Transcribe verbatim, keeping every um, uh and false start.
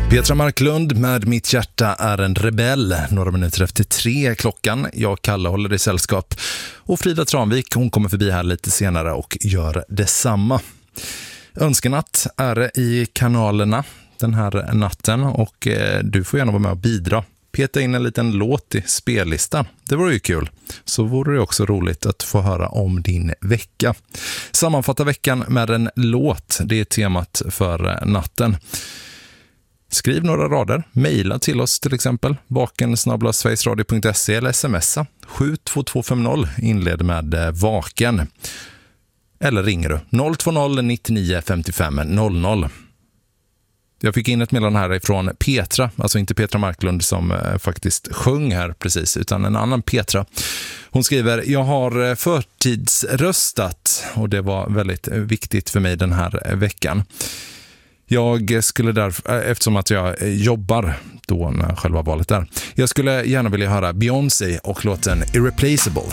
Petra Marklund med Mitt hjärta är en rebell. Några minuter efter tre klockan. Jag, Kalle, håller i sällskap. Och Frida Tranvik, hon kommer förbi här lite senare och gör detsamma. Önskenatt är i kanalerna den här natten. Och eh, du får gärna vara med och bidra. Peta in en liten låt i spellistan. Det vore ju kul. Så vore det också roligt att få höra om din vecka. Sammanfatta veckan med en låt. Det är temat för natten. Skriv några rader, mejla till oss till exempel, vaken snabel-a sverigesradio punkt se eller smsa sju två två fem noll, inled med vaken. Eller ringer du noll två noll nio nio fem fem noll noll. Jag fick in ett meddelande här ifrån Petra, alltså inte Petra Marklund som eh, faktiskt sjöng här precis, utan en annan Petra. Hon skriver, jag har förtidsröstat och det var väldigt viktigt för mig den här veckan. Jag skulle därför, eftersom att jag jobbar då när själva valet är. Jag skulle gärna vilja höra Beyoncé och låten Irreplaceable.